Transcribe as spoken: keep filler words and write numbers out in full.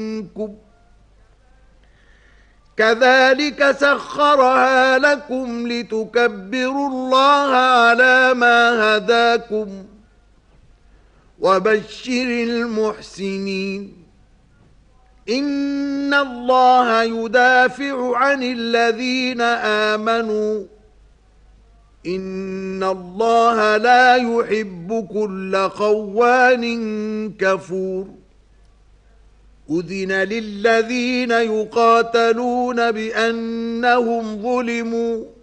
منكم كذلك سخرها لكم لتكبروا الله على ما هداكم وبشر المحسنين إن الله يدافع عن الذين آمنوا إن الله لا يحب كل خوان كفور أذن للذين يقاتلون بأنهم ظلموا